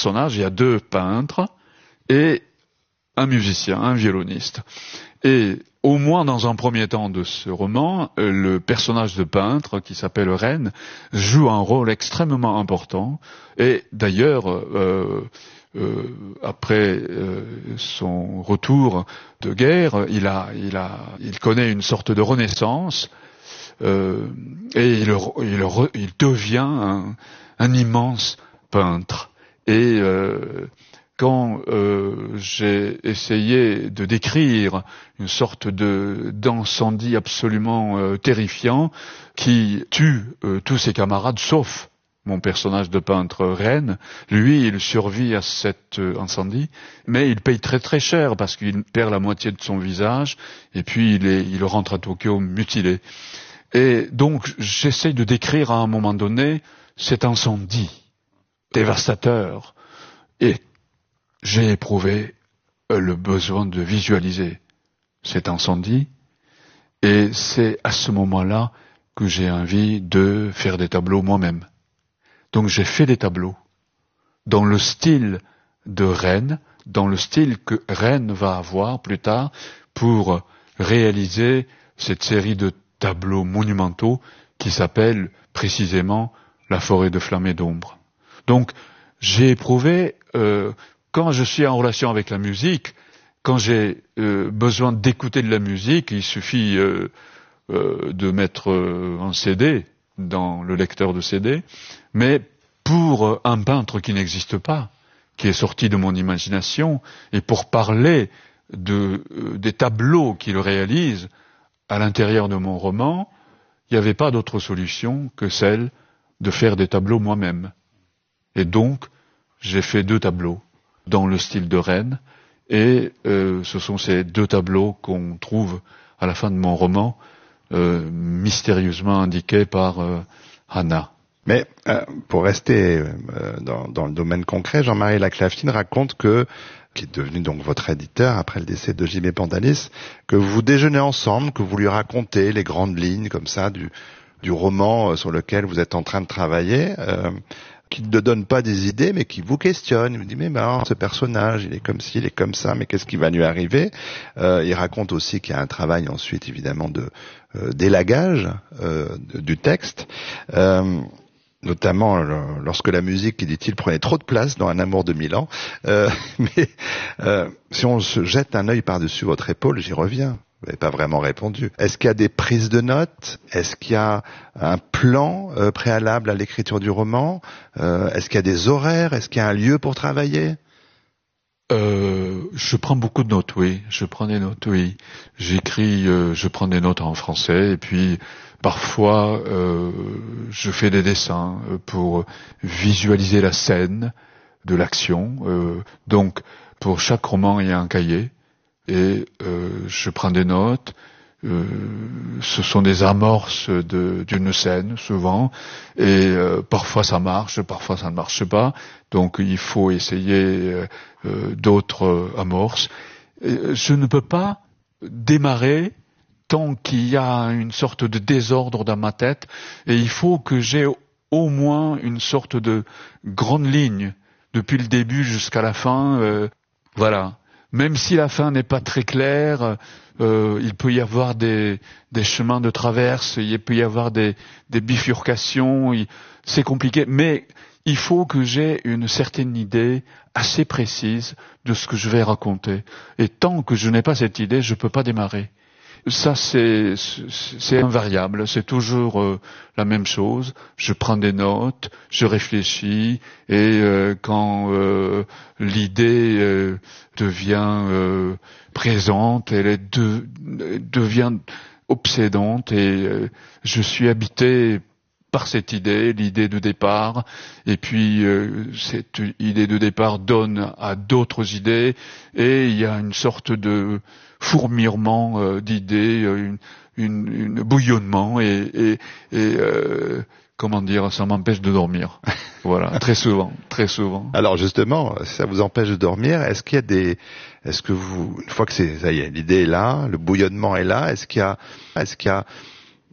personnages, il y a 2 peintres et un musicien, un violoniste. Et au moins dans un premier temps de ce roman, le personnage de peintre, qui s'appelle Reine, joue un rôle extrêmement important. Et d'ailleurs, après son retour de guerre, il connaît une sorte de renaissance, et il devient un immense peintre. Et quand j'ai essayé de décrire une sorte d'incendie absolument terrifiant qui tue tous ses camarades sauf mon personnage de peintre Reine, lui il survit à cet incendie, mais il paye très très cher parce qu'il perd la moitié de son visage et puis il rentre à Tokyo mutilé. Et donc j'essaye de décrire à un moment donné cet incendie dévastateur, et j'ai éprouvé le besoin de visualiser cet incendie, et c'est à ce moment-là que j'ai envie de faire des tableaux moi-même. Donc j'ai fait des tableaux dans le style de Reine, dans le style que Reine va avoir plus tard pour réaliser cette série de tableaux monumentaux qui s'appelle précisément La forêt de flammes et d'ombre. Donc j'ai éprouvé, quand je suis en relation avec la musique, quand j'ai besoin d'écouter de la musique, il suffit de mettre un CD dans le lecteur de CD, mais pour un peintre qui n'existe pas, qui est sorti de mon imagination, et pour parler des tableaux qu'il réalise à l'intérieur de mon roman, il n'y avait pas d'autre solution que celle de faire des tableaux moi-même. Et donc, j'ai fait 2 tableaux dans le style de Reine, et ce sont ces 2 tableaux qu'on trouve à la fin de mon roman, mystérieusement indiqués par Hannah. Mais pour rester dans le domaine concret, Jean-Marie Laclafine raconte qui est devenu donc votre éditeur après le décès de J.B. Pandalis, que vous déjeunez ensemble, que vous lui racontez les grandes lignes comme ça du roman sur lequel vous êtes en train de travailler, qui ne donne pas des idées, mais qui vous questionne. Il vous dit, mais alors, ce personnage, il est comme ci, il est comme ça, mais qu'est-ce qui va lui arriver? Il raconte aussi qu'il y a un travail ensuite, évidemment, d'élagage du texte, notamment lorsque la musique, dit-il, prenait trop de place dans Un amour de 1000 ans. Mais si on se jette un œil par-dessus votre épaule, j'y reviens. Vous n'avez pas vraiment répondu. Est-ce qu'il y a des prises de notes? Est-ce qu'il y a un plan préalable à l'écriture du roman? Est-ce qu'il y a des horaires? Est-ce qu'il y a un lieu pour travailler? Je prends beaucoup de notes, oui. Je prends des notes, oui. J'écris, je prends des notes en français, et puis parfois je fais des dessins pour visualiser la scène de l'action. Donc pour chaque roman, il y a un cahier. Et je prends des notes, ce sont des amorces d'une scène souvent, et parfois ça marche, parfois ça ne marche pas, donc il faut essayer d'autres amorces. Je ne peux pas démarrer tant qu'il y a une sorte de désordre dans ma tête, et il faut que j'ai au moins une sorte de grande ligne depuis le début jusqu'à la fin, voilà. Même si la fin n'est pas très claire, il peut y avoir des chemins de traverse, il peut y avoir des bifurcations, c'est compliqué, mais il faut que j'ai une certaine idée assez précise de ce que je vais raconter. Et tant que je n'ai pas cette idée, je ne peux pas démarrer. Ça, c'est invariable, c'est toujours la même chose. Je prends des notes, je réfléchis, et quand l'idée devient présente, elle devient obsédante, et je suis habité par cette idée, l'idée de départ, et puis cette idée de départ donne à d'autres idées, et il y a une sorte de fourmillement d'idées, une bouillonnement, et comment dire, ça m'empêche de dormir. Voilà, très souvent. Alors justement, ça vous empêche de dormir. Est-ce que une fois que ça y est, l'idée est là, le bouillonnement est là, est-ce qu'il y a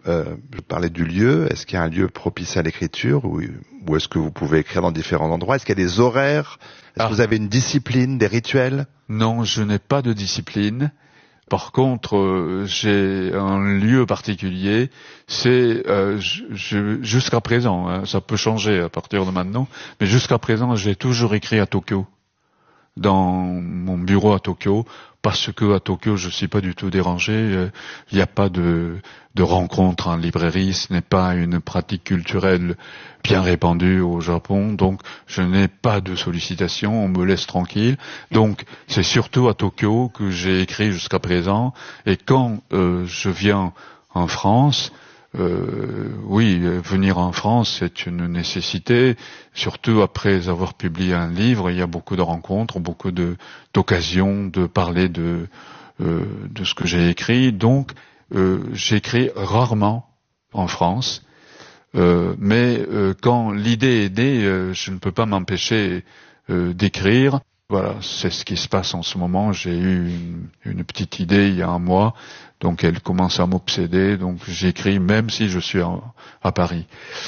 je parlais du lieu. Est-ce qu'il y a un lieu propice à l'écriture ou est-ce que vous pouvez écrire dans différents endroits? Est-ce qu'il y a des horaires? Est-ce que vous avez une discipline, des rituels? Non, je n'ai pas de discipline. Par contre, j'ai un lieu particulier. C'est jusqu'à présent, hein, ça peut changer à partir de maintenant, mais jusqu'à présent, j'ai toujours écrit à Tokyo, dans mon bureau à Tokyo, parce que à Tokyo, je suis pas du tout dérangé. Il n'y a pas de rencontres en librairie. Ce n'est pas une pratique culturelle bien répandue au Japon. Donc, je n'ai pas de sollicitations. On me laisse tranquille. Donc, c'est surtout à Tokyo que j'ai écrit jusqu'à présent. Et quand je viens en France, oui, venir en France, c'est une nécessité. Surtout après avoir publié un livre, il y a beaucoup de rencontres, beaucoup d'occasions de parler de ce que j'ai écrit. Donc, j'écris rarement en France. Mais quand l'idée est née, je ne peux pas m'empêcher d'écrire. Voilà, c'est ce qui se passe en ce moment. J'ai eu une petite idée il y a un mois, donc elle commence à m'obséder, donc j'écris même si je suis à Paris.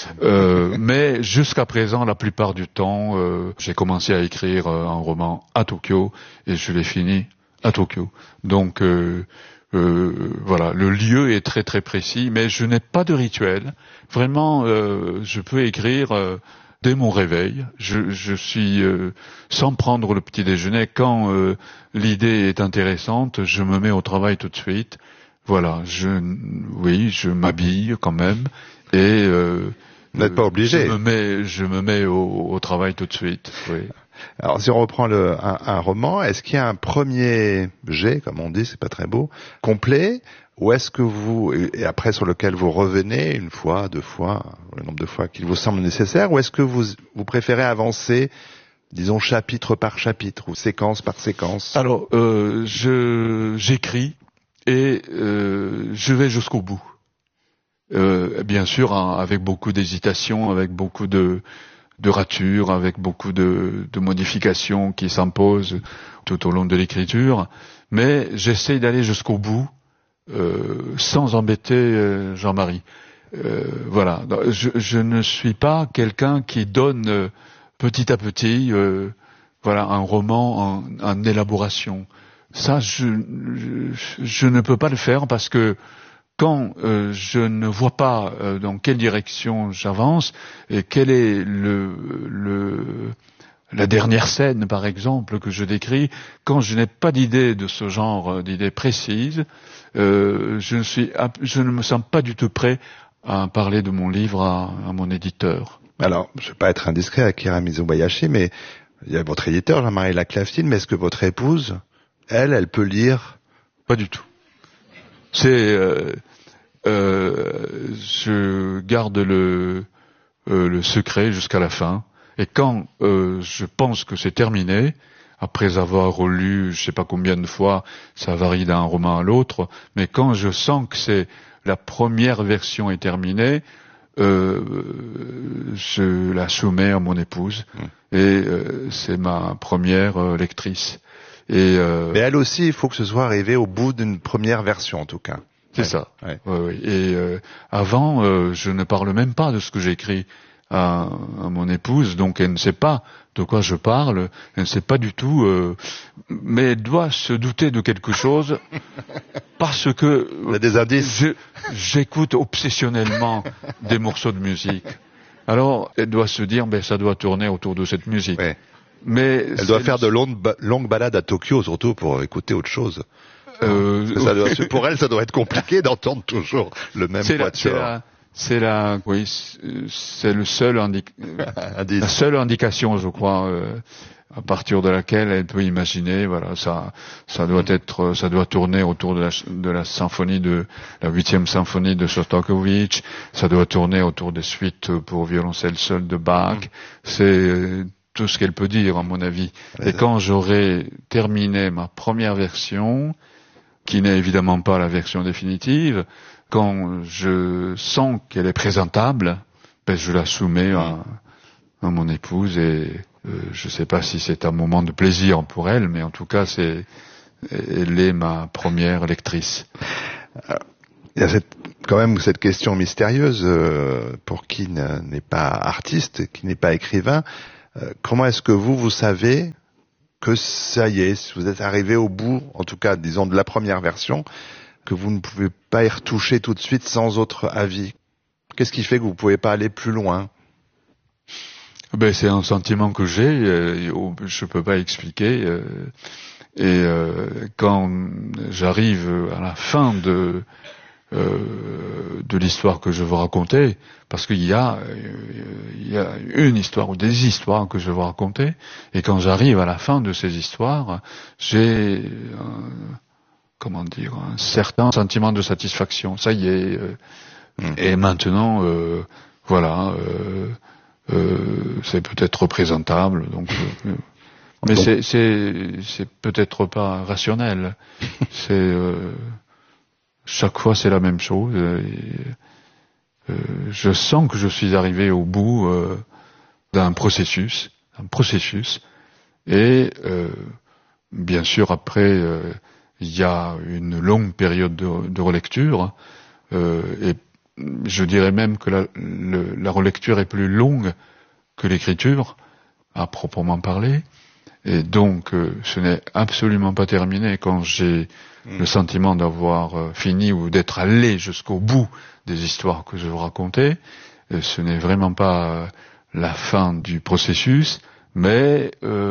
Mais jusqu'à présent, la plupart du temps, j'ai commencé à écrire un roman à Tokyo et je l'ai fini à Tokyo. Donc voilà, le lieu est très très précis, mais je n'ai pas de rituel. Vraiment, je peux écrire dès mon réveil. Je suis sans prendre le petit déjeuner. Quand l'idée est intéressante, je me mets au travail tout de suite. Voilà, je m'habille quand même et vous n'êtes pas obligé. Je me mets au travail tout de suite. Oui. Alors, si on reprend un roman, est-ce qu'il y a un premier jet, comme on dit, c'est pas très beau, complet, ou est-ce que et après sur lequel vous revenez une fois, deux fois, le nombre de fois qu'il vous semble nécessaire, ou est-ce que vous préférez avancer, disons chapitre par chapitre ou séquence par séquence? Alors, j'écris et je vais jusqu'au bout. Bien sûr, avec beaucoup d'hésitation, avec beaucoup de ratures, avec beaucoup de modifications qui s'imposent tout au long de l'écriture, mais j'essaie d'aller jusqu'au bout sans embêter Jean-Marie. Voilà, je ne suis pas quelqu'un qui donne petit à petit voilà, un roman en élaboration. Ça, je ne peux pas le faire parce que quand je ne vois pas dans quelle direction j'avance et quelle est la dernière scène, par exemple, que je décris, quand je n'ai pas d'idée de ce genre, d'idée précise, je ne me sens pas du tout prêt à parler de mon livre à mon éditeur. Alors, je ne vais pas être indiscret, Akira Mizubayashi, mais il y a votre éditeur, Jean-Marie Laclaftine, mais est-ce que votre épouse, elle peut lire? Pas du tout. Je garde le secret jusqu'à la fin. Et quand je pense que c'est terminé, après avoir relu je sais pas combien de fois, ça varie d'un roman à l'autre, mais quand je sens que la première version est terminée, je la soumets à mon épouse et c'est ma première lectrice. Mais elle aussi, il faut que ce soit arrivé au bout d'une première version en tout cas. C'est ça. Ouais. Ouais. Et avant, je ne parle même pas de ce que j'écris à mon épouse, donc elle ne sait pas de quoi je parle, elle ne sait pas du tout, mais elle doit se douter de quelque chose parce que il y a des indices. J'écoute obsessionnellement des morceaux de musique. Alors, elle doit se dire, ça doit tourner autour de cette musique. Ouais. Mais elle doit faire de longues balades à Tokyo, surtout pour écouter autre chose. Pour elle, ça doit être compliqué d'entendre toujours le même quatuor. C'est la seule indication, je crois, à partir de laquelle elle peut imaginer, voilà, ça doit tourner autour de la symphonie la 8e symphonie de Shostakovich, ça doit tourner autour des suites pour violoncelle seul de Bach, c'est tout ce qu'elle peut dire, à mon avis. Et quand j'aurai terminé ma première version, qui n'est évidemment pas la version définitive, quand je sens qu'elle est présentable, je la soumets à mon épouse et je ne sais pas si c'est un moment de plaisir pour elle, mais en tout cas, elle est ma première lectrice. Il y a quand même cette question mystérieuse pour qui n'est pas artiste, qui n'est pas écrivain. Comment est-ce que vous savez que ça y est, vous êtes arrivé au bout, en tout cas, disons, de la première version, que vous ne pouvez pas y retoucher tout de suite sans autre avis? Qu'est-ce qui fait que vous pouvez pas aller plus loin? C'est un sentiment que j'ai, je peux pas expliquer. Quand j'arrive à la fin de l'histoire que je veux raconter, parce qu'il y a une histoire ou des histoires que je veux raconter, et quand j'arrive à la fin de ces histoires, j'ai un certain sentiment de satisfaction. Ça y est. Et maintenant, c'est peut-être représentable, donc. Mais c'est peut-être pas rationnel. Chaque fois c'est la même chose. Je sens que je suis arrivé au bout d'un processus, et bien sûr après il y a une longue période de relecture, et je dirais même que la relecture est plus longue que l'écriture, à proprement parler. Et donc, ce n'est absolument pas terminé quand j'ai le sentiment d'avoir fini ou d'être allé jusqu'au bout des histoires que je veux raconter. Ce n'est vraiment pas la fin du processus, mais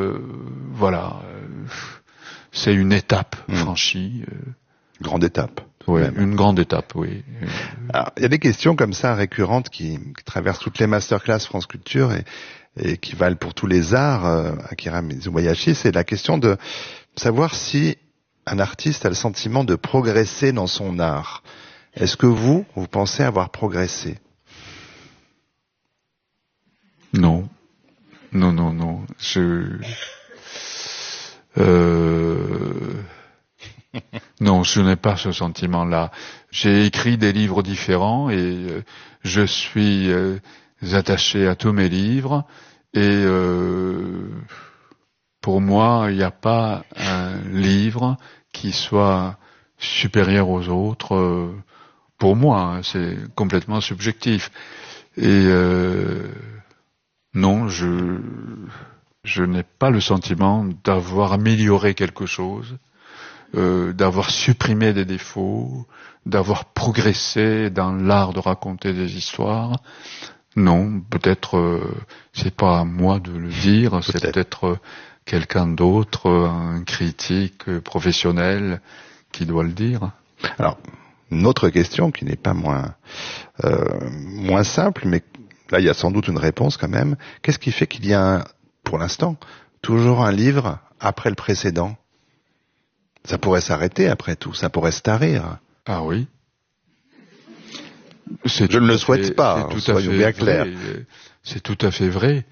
c'est une étape franchie. Grande étape. Oui, une grande étape, oui. Alors, il y a des questions comme ça récurrentes qui traversent toutes les masterclass France Culture et qui valent pour tous les arts, Akira Mizubayashi. C'est la question de savoir si un artiste a le sentiment de progresser dans son art. Est-ce que vous pensez avoir progressé? Non. Non. Non, je n'ai pas ce sentiment-là. J'ai écrit des livres différents et je suis attaché à tous mes livres, et pour moi, il n'y a pas un livre qui soit supérieur aux autres. Pour moi, c'est complètement subjectif. Et non, je n'ai pas le sentiment d'avoir amélioré quelque chose, d'avoir supprimé des défauts, d'avoir progressé dans l'art de raconter des histoires. Non, peut-être c'est pas à moi de le dire, c'est peut-être quelqu'un d'autre, un critique professionnel qui doit le dire. Alors, une autre question qui n'est pas moins simple, mais là il y a sans doute une réponse quand même. Qu'est-ce qui fait qu'il y a, pour l'instant, toujours un livre après le précédent? Ça pourrait s'arrêter après tout, ça pourrait se tarir. Ah oui. Je ne le souhaite pas, soyons bien clairs. C'est tout à fait vrai.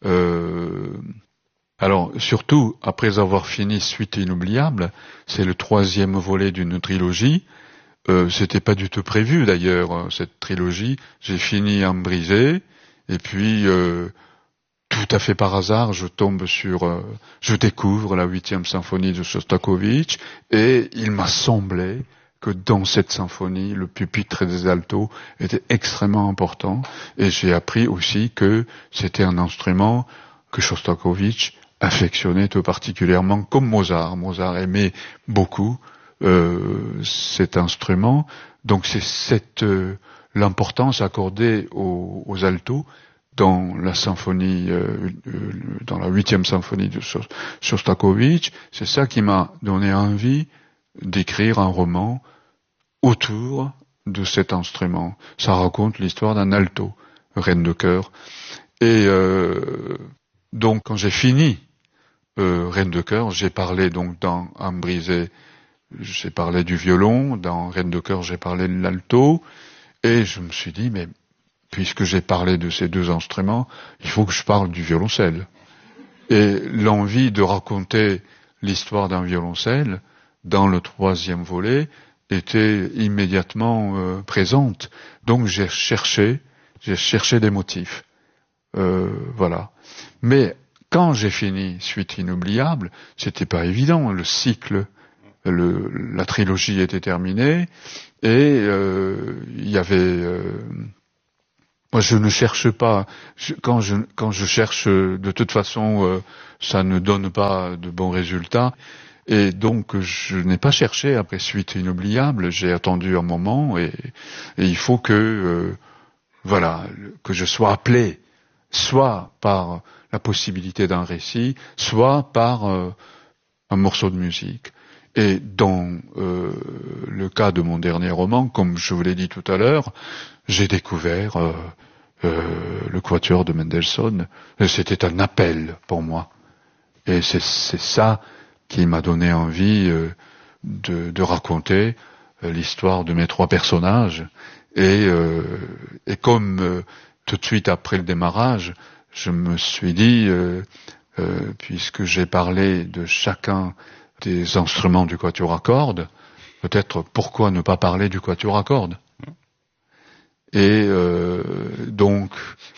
Alors, surtout, après avoir fini Suite inoubliable, c'est le 3e volet d'une trilogie. C'était pas du tout prévu d'ailleurs, cette trilogie. J'ai fini en brisé, et puis tout à fait par hasard, je découvre la 8e symphonie de Shostakovich, et il m'a semblé que dans cette symphonie, le pupitre des altos était extrêmement important, et j'ai appris aussi que c'était un instrument que Shostakovich affectionnait tout particulièrement, comme Mozart. Mozart aimait beaucoup cet instrument, donc c'est l'importance accordée aux altos dans la symphonie, dans la 8e symphonie de Shostakovich. C'est ça qui m'a donné envie d'écrire un roman autour de cet instrument. Ça raconte l'histoire d'un alto, reine de chœur. Et donc quand j'ai fini reine de chœur, j'ai parlé donc dans Âme brisée, j'ai parlé du violon, dans reine de chœur j'ai parlé de l'alto, et je me suis dit, mais puisque j'ai parlé de ces deux instruments, il faut que je parle du violoncelle. Et l'envie de raconter l'histoire d'un violoncelle dans le 3e volet était immédiatement présente. Donc j'ai cherché des motifs. Voilà. Mais quand j'ai fini Suite inoubliable, c'était pas évident. Le cycle la trilogie était terminée, et il y avait... moi, je ne cherche pas. Quand je cherche, de toute façon, ça ne donne pas de bons résultats. Et donc, je n'ai pas cherché après Suite inoubliable. J'ai attendu un moment, et il faut que, voilà, que je sois appelé, soit par la possibilité d'un récit, soit par un morceau de musique. Et dans le cas de mon dernier roman, comme je vous l'ai dit tout à l'heure, j'ai découvert le quatuor de Mendelssohn. C'était un appel pour moi. Et c'est ça qui m'a donné envie de raconter l'histoire de mes 3 personnages. Et comme tout de suite après le démarrage, je me suis dit, puisque j'ai parlé de chacun des instruments du quatuor à cordes, peut-être pourquoi ne pas parler du quatuor à cordes. Et donc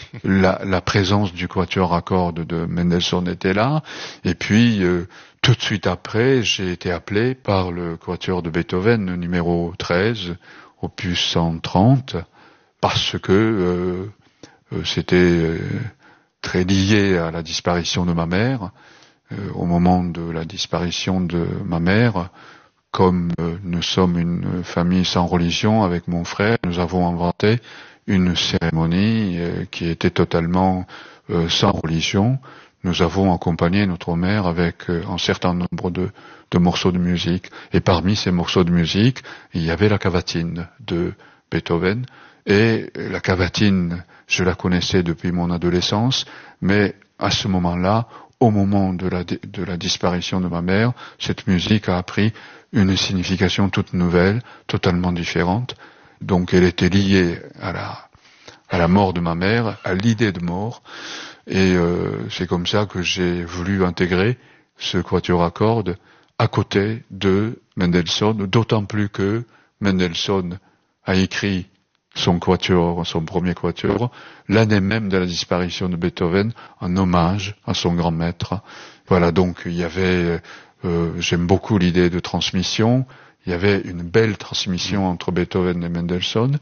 la présence du quatuor à cordes de Mendelssohn était là, et puis tout de suite après, j'ai été appelé par le quatuor de Beethoven numéro 13, opus 130, parce que c'était très lié à la disparition de ma mère. Au moment de la disparition de ma mère, comme nous sommes une famille sans religion avec mon frère, nous avons inventé une cérémonie qui était totalement sans religion. Nous avons accompagné notre mère avec un certain nombre de morceaux de musique. Et parmi ces morceaux de musique, il y avait la cavatine de Beethoven. Et la cavatine, je la connaissais depuis mon adolescence, mais à ce moment-là, au moment de la disparition de ma mère, cette musique a pris une signification toute nouvelle, totalement différente. Donc elle était liée à la mort de ma mère, à l'idée de mort. Et c'est comme ça que j'ai voulu intégrer ce quatuor à cordes à côté de Mendelssohn, d'autant plus que Mendelssohn a écrit son premier quatuor, l'année même de la disparition de Beethoven, en hommage à son grand maître. Voilà, donc il y avait, j'aime beaucoup l'idée de transmission. Il y avait une belle transmission entre Beethoven et Mendelssohn,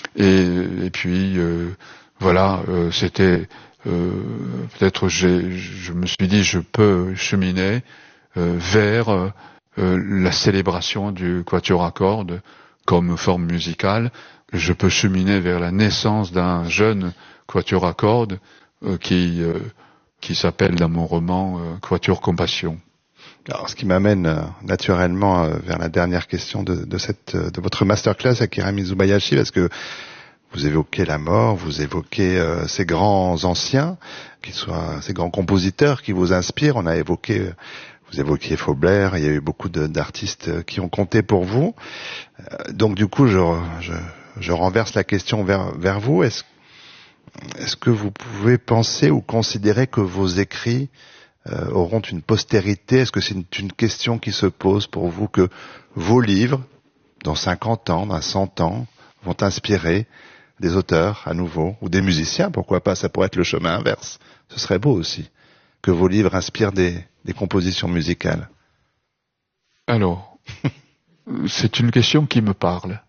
et puis voilà, c'était peut-être je me suis dit je peux cheminer vers la célébration du quatuor à cordes comme forme musicale. Je peux cheminer vers la naissance d'un jeune quatuor à cordes qui s'appelle dans mon roman Quatuor Compassion. Alors, ce qui m'amène naturellement vers la dernière question de votre masterclass, Akira Mizubayashi, parce que vous évoquez la mort, vous évoquez ces grands anciens, qu'ils soient ces grands compositeurs qui vous inspirent. Vous évoquiez Faubert, il y a eu beaucoup d'artistes qui ont compté pour vous. Donc du coup, je renverse la question vers vous. Est-ce que vous pouvez penser ou considérer que vos écrits auront une postérité? Est-ce que c'est une question qui se pose pour vous, que vos livres, dans 50 ans, dans 100 ans, vont inspirer des auteurs à nouveau, ou des musiciens, pourquoi pas? Ça pourrait être le chemin inverse. Ce serait beau aussi, que vos livres inspirent des compositions musicales. Alors, c'est une question qui me parle.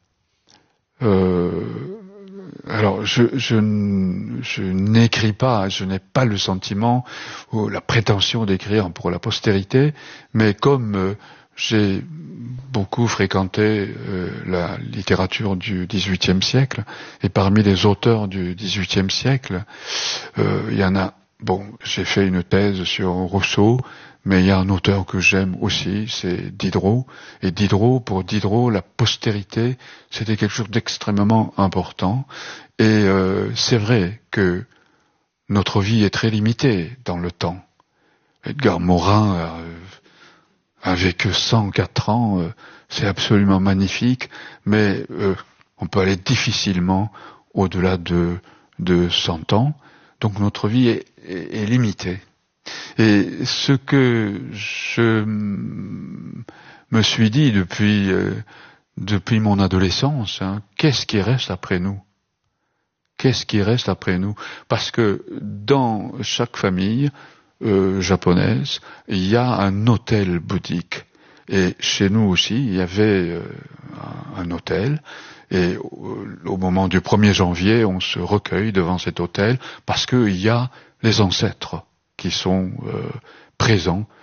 Alors, je n'écris pas, je n'ai pas le sentiment ou la prétention d'écrire pour la postérité, mais comme j'ai beaucoup fréquenté la littérature du XVIIIe siècle, et parmi les auteurs du XVIIIe siècle, il y en a. Bon, j'ai fait une thèse sur Rousseau, mais il y a un auteur que j'aime aussi, c'est Diderot. Et pour Diderot, la postérité, c'était quelque chose d'extrêmement important. Et c'est vrai que notre vie est très limitée dans le temps. Edgar Morin a vécu 104 ans, c'est absolument magnifique, mais on peut aller difficilement au-delà de 100 ans. Donc notre vie est limitée. Et ce que je me suis dit depuis mon adolescence, qu'est-ce qui reste après nous? Qu'est-ce qui reste après nous? Parce que dans chaque famille japonaise, il y a un autel bouddhique. Et chez nous aussi, il y avait un autel. Et au moment du 1er janvier, on se recueille devant cet autel parce qu'il y a les ancêtres qui sont présents